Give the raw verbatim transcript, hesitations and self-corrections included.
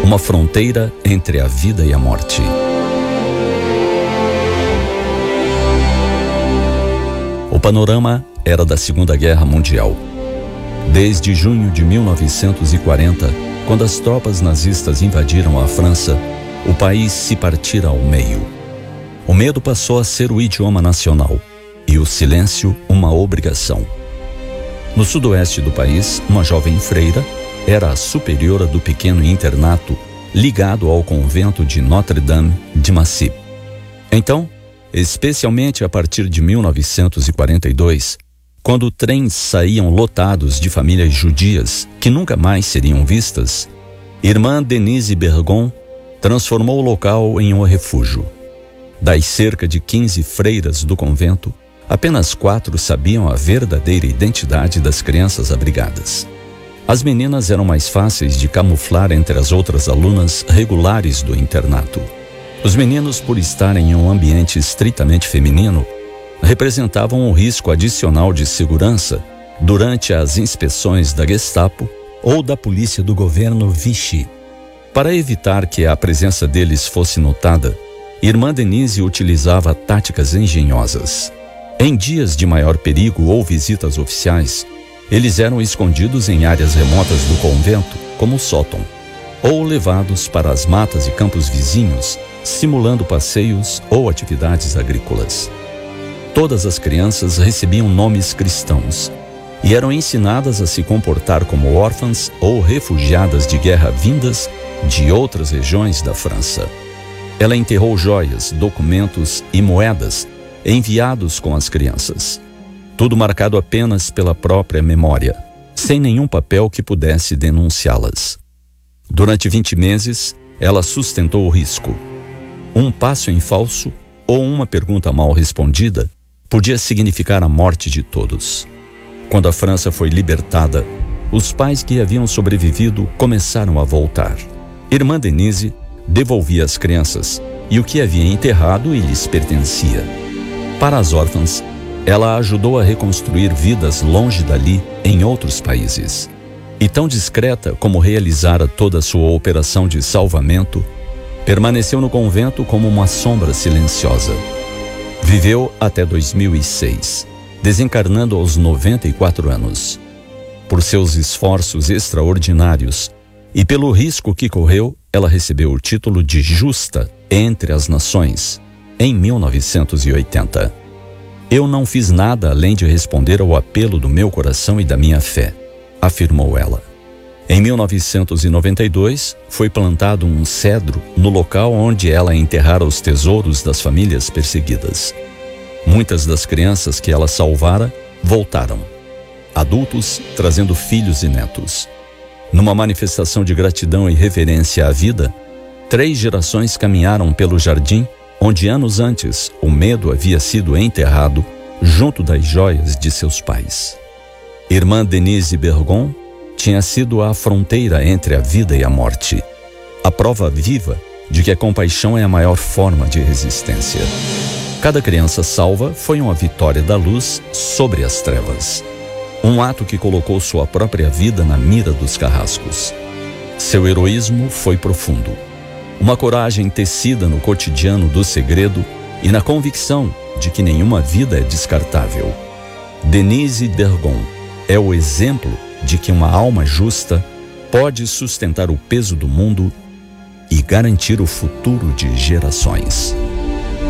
uma fronteira entre a vida e a morte. O panorama era da Segunda Guerra Mundial. Desde junho de mil novecentos e quarenta, quando as tropas nazistas invadiram a França, o país se partira ao meio. O medo passou a ser o idioma nacional e o silêncio uma obrigação. No sudoeste do país, uma jovem freira era a superiora do pequeno internato ligado ao convento de Notre-Dame de Massy. Então, especialmente a partir de mil novecentos e quarenta e dois, quando trens saíam lotados de famílias judias que nunca mais seriam vistas, irmã Denise Bergon transformou o local em um refúgio. Das cerca de quinze freiras do convento, apenas quatro sabiam a verdadeira identidade das crianças abrigadas. As meninas eram mais fáceis de camuflar entre as outras alunas regulares do internato. Os meninos, por estarem em um ambiente estritamente feminino, representavam um risco adicional de segurança durante as inspeções da Gestapo ou da polícia do governo Vichy. Para evitar que a presença deles fosse notada, irmã Denise utilizava táticas engenhosas. Em dias de maior perigo ou visitas oficiais, eles eram escondidos em áreas remotas do convento, como o sótão, ou levados para as matas e campos vizinhos, simulando passeios ou atividades agrícolas. Todas as crianças recebiam nomes cristãos e eram ensinadas a se comportar como órfãs ou refugiadas de guerra vindas de outras regiões da França. Ela enterrou joias, documentos e moedas enviados com as crianças. Tudo marcado apenas pela própria memória, sem nenhum papel que pudesse denunciá-las. Durante vinte meses, ela sustentou o risco. Um passo em falso ou uma pergunta mal respondida podia significar a morte de todos. Quando a França foi libertada, os pais que haviam sobrevivido começaram a voltar. Irmã Denise devolvia as crianças e o que havia enterrado e lhes pertencia. Para as órfãs, ela ajudou a reconstruir vidas longe dali em outros países. E tão discreta como realizara toda a sua operação de salvamento, permaneceu no convento como uma sombra silenciosa. Viveu até dois mil e seis, desencarnando aos noventa e quatro anos. Por seus esforços extraordinários e pelo risco que correu, ela recebeu o título de Justa entre as Nações, em mil novecentos e oitenta. Eu não fiz nada além de responder ao apelo do meu coração e da minha fé, afirmou ela. Em mil novecentos e noventa e dois, foi plantado um cedro no local onde ela enterrara os tesouros das famílias perseguidas. Muitas das crianças que ela salvara voltaram. Adultos trazendo filhos e netos. Numa manifestação de gratidão e reverência à vida, três gerações caminharam pelo jardim onde anos antes o medo havia sido enterrado junto das joias de seus pais. Irmã Denise Bergon tinha sido a fronteira entre a vida e a morte, a prova viva de que a compaixão é a maior forma de resistência. Cada criança salva foi uma vitória da luz sobre as trevas, um ato que colocou sua própria vida na mira dos carrascos. Seu heroísmo foi profundo, uma coragem tecida no cotidiano do segredo e na convicção de que nenhuma vida é descartável. Denise Bergon é o exemplo de que uma alma justa pode sustentar o peso do mundo e garantir o futuro de gerações.